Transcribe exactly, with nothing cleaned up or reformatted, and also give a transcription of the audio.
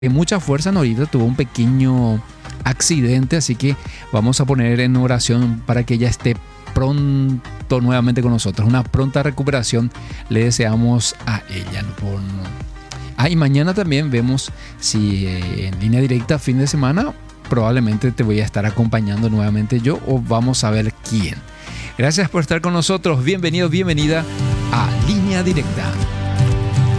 mucha fuerza. Ahorita tuvo un pequeño accidente, así que vamos a poner en oración para que ella esté pronto nuevamente con nosotros. Una pronta recuperación le deseamos a ella. Por... Ah, y mañana también vemos si eh, en línea directa fin de semana probablemente te voy a estar acompañando nuevamente yo, o vamos a ver quién. Gracias por estar con nosotros. Bienvenido, bienvenida a Línea Directa.